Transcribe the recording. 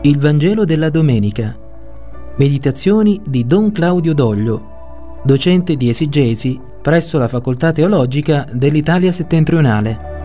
Il Vangelo della domenica. Meditazioni di Don Claudio Doglio, docente di esegesi presso la Facoltà Teologica dell'Italia Settentrionale.